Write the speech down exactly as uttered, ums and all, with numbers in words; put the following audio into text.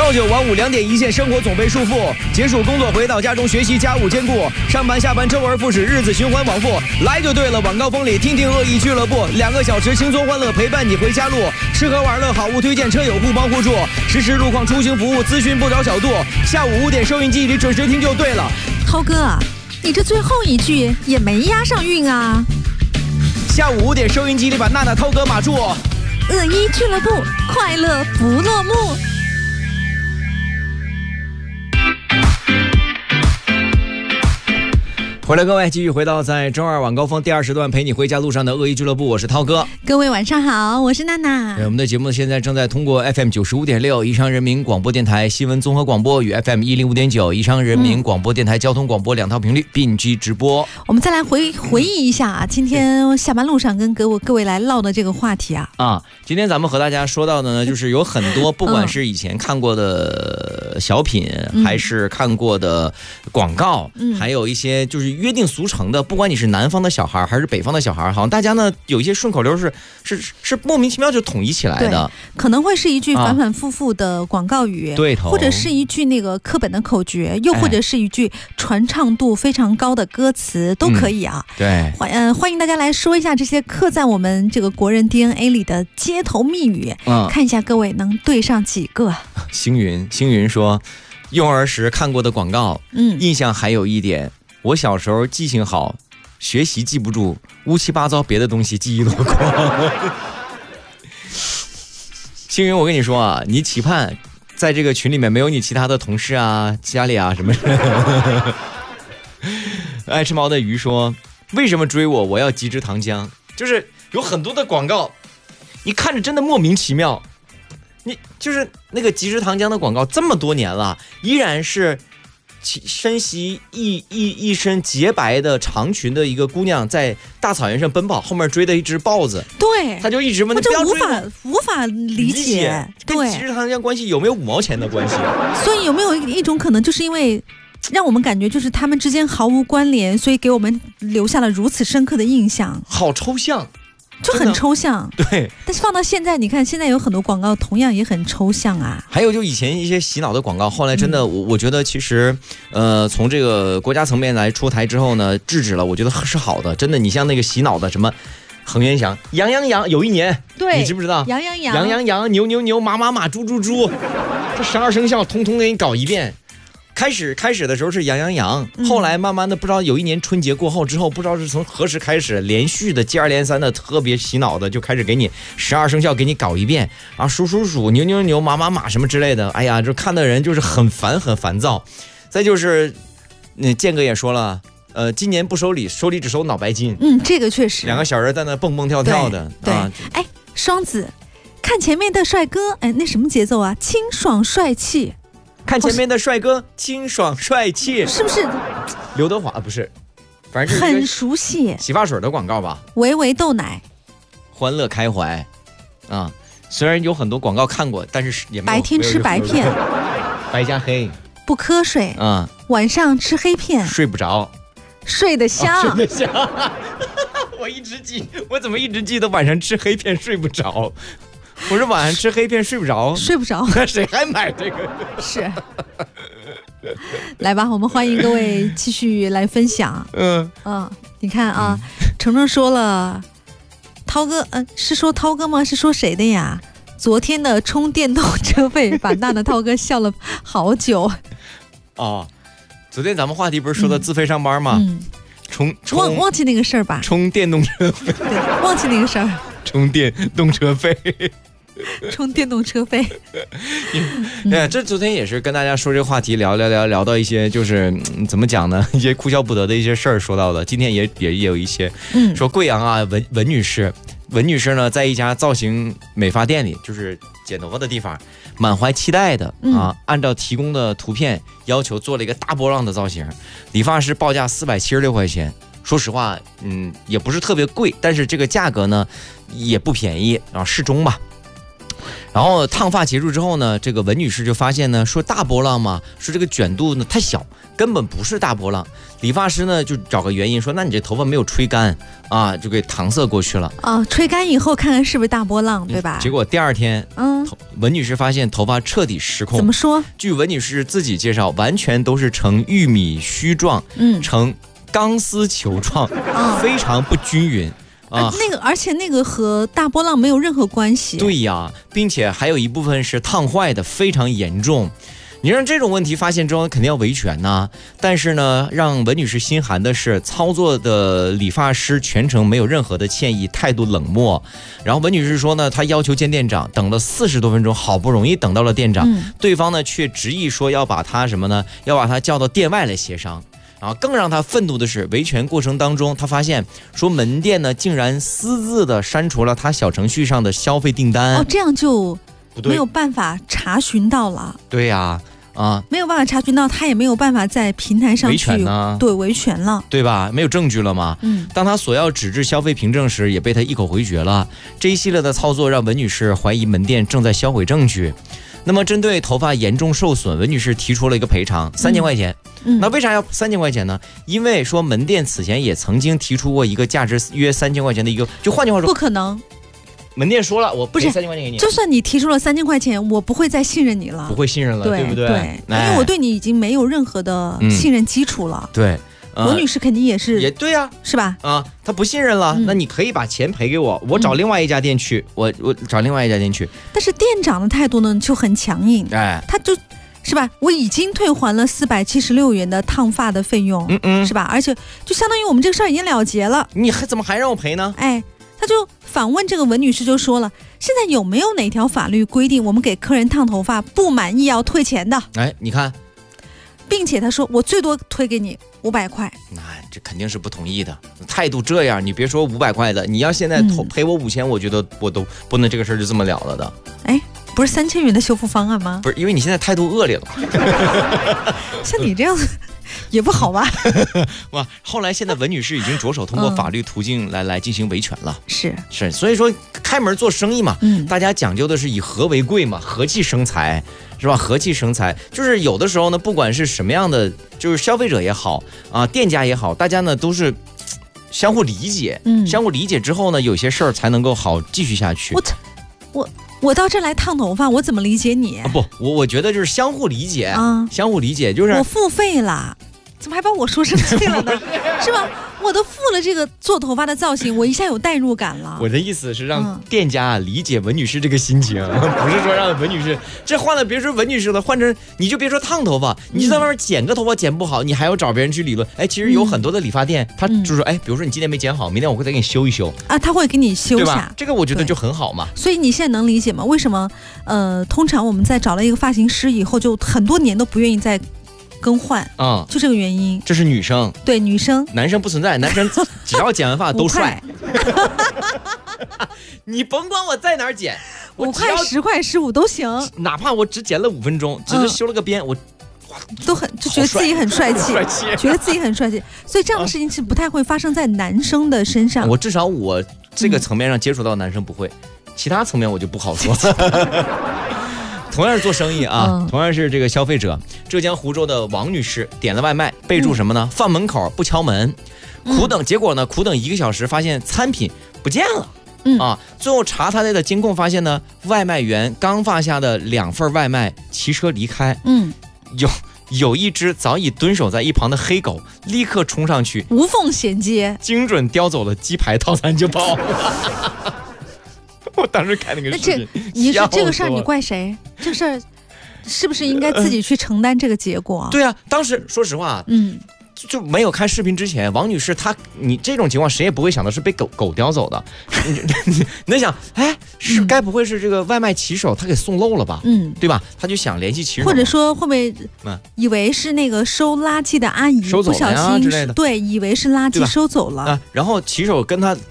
朝九晚五，两点一线，生活总被束缚。结束工作回到家中，学习家务兼顾，上班下班周而复始，日子循环往复。来就对了，晚高峰里听听恶意俱乐部，两个小时轻松欢乐陪伴你回家路。吃喝玩乐好物推荐，车友互帮互助，实时路况出行服务，资讯不着小度。下午五点收音机里准时听就对了。 涛哥，你这最后一句也没押上韵啊。 下午五点收音机里把娜娜、涛哥码住。 恶意俱乐部，快乐不落幕。 回来，各位，继续回到在周二晚高峰第二时段陪你回家路上的恶意俱乐部，我是涛哥。 各位晚上好，我是娜娜。 我们的节目现在正在通过 F M 九十五点六宜昌人民广播电台新闻综合广播与 F M 一零五点九宜昌人民广播电台交通广播两套频率并机直播。 我们再来回回忆一下啊，今天下班路上跟各位各位来唠的这个话题啊。 啊，今天咱们和大家说到的呢，就是有很多不管是以前看过的小品，嗯、还是看过的广告，嗯、还有一些就是约定俗成的，不管你是南方的小孩还是北方的小孩，好像大家呢有一些顺口溜是是是莫名其妙就统一起来的， 可能会是一句反反复复的广告语， 对头， 或者是一句那个课本的口诀，又或者是一句传唱度非常高的歌词，都可以啊。 嗯、对， 欢呃欢迎大家来说一下这些刻在我们这个国人 D N A 里的街头密语，嗯、看一下各位能对上几个。 星云星云说，幼儿时看过的广告，嗯，印象还有一点。我小时候记性好，学习记不住，乌七八糟别的东西记忆落光。星云，我跟你说啊，你期盼在这个群里面没有你其他的同事啊、家里啊什么的。爱吃毛的鱼说，为什么追我？我要极致糖浆。就是有很多的广告，你看着真的莫名其妙。你就是那个极致糖浆的广告，这么多年了，依然是身袭一一一身洁白的长裙的一个姑娘在大草原上奔跑，后面追的一只豹子。 对， 他就一直问，不要追我， 无法无法理解， 跟极致糖浆关系有没有五毛钱的关系？ 所以有没有一种可能，就是因为让我们感觉就是他们之间毫无关联，所以给我们留下了如此深刻的印象？ 好抽象。 就很抽象， 对。 但是放到现在，你看现在有很多广告同样也很抽象啊。 还有就以前一些洗脑的广告，后来真的，嗯、我我觉得其实，呃，从这个国家层面来出台之后呢，制止了，我觉得是好的。真的，你像那个洗脑的什么恒源祥、羊羊羊，有一年，对，你知不知道？ 羊羊羊、 羊羊羊、牛牛牛、马马马、猪猪猪，这十二生肖通通给你搞一遍。开始开始的时候是羊羊羊，后来慢慢的不知道有一年春节过后之后，不知道是从何时开始，连续的接二连三的特别洗脑的就开始给你十二生肖给你搞一遍啊，鼠鼠鼠、牛牛牛、马马马什么之类的，哎呀，这看的人就是很烦很烦躁。再就是那建哥也说了，呃，今年不收礼，收礼只收脑白金。 嗯，这个确实， 两个小人在那蹦蹦跳跳的。 对， 啊、 哎，双子，看前面的帅哥，哎，那什么节奏啊？清爽帅气。 看前面的帅哥，清爽帅气， 是不是？ 刘德华不是，反正是很熟悉。 洗发水的广告吧？ 维维豆奶， 欢乐开怀，啊，虽然有很多广告看过，但是也没有。 白天吃白片， 白加黑， 不瞌睡，啊，晚上吃黑片， 睡不着， 睡得香， 哦、睡得香。我一直记，我怎么一直记得晚上吃黑片睡不着？我说晚上吃黑片睡不着， 睡不着， 那谁还买这个？ 是，来吧，我们欢迎各位继续来分享。嗯嗯，你看啊，嗯、程程说了，涛哥，嗯、呃，是说涛哥吗？是说谁的呀？昨天的充电动车费，把大的涛哥笑了好久。 哦，昨天咱们话题不是说的自费上班吗？嗯，充充忘忘记那个事儿吧？ 充电动车费， 对，忘记那个事儿。 充电动车费。 充电动车费， 哎、嗯，这昨天也是跟大家说这个话题，聊聊聊聊到一些就是、嗯、怎么讲呢？一些哭笑不得的一些事儿说到的。今天也也也有一些，嗯，说贵阳啊，文文女士，文女士呢，在一家造型美发店里，就是剪头发的地方，满怀期待的啊，嗯、按照提供的图片要求做了一个大波浪的造型，理发师报价四百七十六块钱。说实话，嗯，也不是特别贵，但是这个价格呢也不便宜啊，适中吧。然然后烫发结束之后呢，这个文女士就发现呢，说大波浪嘛，说这个卷度呢太小，根本不是大波浪。理发师呢就找个原因说，那你这头发没有吹干啊，就给搪塞过去了。 啊，吹干以后看看是不是大波浪，对吧？ 结果第二天，嗯，文女士发现头发彻底失控。 怎么说？ 据文女士自己介绍，完全都是呈玉米须状，嗯，呈钢丝球状，嗯，非常不均匀。 啊，那个，而且那个和大波浪没有任何关系。 对呀，并且还有一部分是烫坏的，非常严重。你让这种问题发现之后，肯定要维权呐、啊。但是呢，让文女士心寒的是，操作的理发师全程没有任何的歉意，态度冷漠。然后文女士说呢，她要求见店长，等了四十多分钟，好不容易等到了店长，嗯、对方呢却执意说要把她什么呢？要把她叫到店外来协商。然后更让他愤怒的是，维权过程当中，他发现说门店呢竟然私自的删除了他小程序上的消费订单。 哦，这样就没有办法查询到了。 对呀、啊，啊， 没有办法查询到，他也没有办法在平台上去维权呢， 对，维权了， 对吧？没有证据了嘛。嗯，当他索要纸质消费凭证时，也被他一口回绝了。这一系列的操作让文女士怀疑门店正在销毁证据。那么，针对头发严重受损，文女士提出了一个赔偿三千块钱。嗯，那为啥要三千块钱呢？因为说门店此前也曾经提出过一个价值约三千块钱的一个，就换句话说， 不可能。 门店说了，我不是三千块钱给你， 就算你提出了三千块钱，我不会再信任你了， 不会信任了， 对, 对不对？ 对，因为我对你已经没有任何的信任基础了。 嗯、对。 罗女士肯定也是， 也对呀、啊， 是吧？ 啊，她不信任了、嗯，那你可以把钱赔给我，我找另外一家店去，嗯、我我找另外一家店去。 但是店长的态度呢就很强硬， 哎， 他就是吧，我已经退还了四百七十六元的烫发的费用，嗯嗯，是吧？而且就相当于我们这个事儿已经了结了， 你还怎么还让我赔呢？ 哎，他就反问这个文女士就说了，现在有没有哪条法律规定我们给客人烫头发不满意要退钱的？ 哎，你看。 并且他说我最多退给你五百块， 那这肯定是不同意的。态度这样，你别说五百块的，你要现在投赔我五千，我觉得我都不能这个事儿就这么了了的。 哎，不是三千元的修复方案吗？ 不是，因为你现在态度恶劣了。 像你这样子也不好吧？ 哇，后来现在文女士已经着手通过法律途径来、嗯、来进行维权了。 是是，所以说开门做生意嘛，嗯，大家讲究的是以和为贵嘛，和气生财。是吧？和气生财，就是有的时候呢，不管是什么样的，就是消费者也好啊，店家也好，大家呢都是相互理解，嗯，相互理解之后呢，有些事儿才能够好继续下去。 我我我到这来烫头发，我怎么理解你？ 啊、不，我我觉得就是相互理解啊，相互理解就是我付费了。怎么还把我说生气了呢？是吧？我都付了这个做头发的造型，我一下有代入感了。 我的意思是让店家理解文女士这个心情，嗯、不是说让文女士这换了，别说文女士了，换成你就别说烫头发，你就在外面剪个头发剪不好，你还要找别人去理论。哎，其实有很多的理发店，嗯、他就说，哎，比如说你今天没剪好，明天我会再给你修一修啊，他会给你修下， 这个我觉得就很好嘛。 所以你现在能理解吗？为什么呃，通常我们在找了一个发型师以后，就很多年都不愿意再更换啊、嗯，就这个原因。 这是女生， 对女生， 男生不存在，男生只要剪完发都帅。你甭管我在哪儿剪， 五块、十块、十五都行， 哪怕我只剪了五分钟，只是修了个边，嗯、我都很就觉得自己很帅气， 帅气觉得自己很帅气。所以这样的事情是不太会发生在男生的身上。 我至少我这个层面上接触到男生不会，嗯、其他层面我就不好说。同样是做生意啊、嗯，同样是这个消费者，浙江湖州的王女士点了外卖，备注什么呢？嗯、放门口不敲门，苦等，结果呢，苦等一个小时，发现餐品不见了。嗯啊，最后查他的监控发现呢，外卖员刚放下的两份外卖骑车离开。嗯，有有一只早已蹲守在一旁的黑狗立刻冲上去， 无缝衔接， 精准叼走了鸡排套餐就跑了。我当时看那个视频， 你说这个事儿你怪谁？这事儿是不是应该自己去承担这个结果？ 呃、对啊，当时说实话，嗯，就没有看视频之前，王女士她你这种情况谁也不会想到是被狗狗叼走的。你能想，哎，是该不会是这个外卖骑手他给送漏了吧？嗯，对吧？他就想联系骑手， 或者说会不会以为是那个收垃圾的阿姨收走了呀之类的， 对，以为是垃圾收走了啊。然后骑手跟他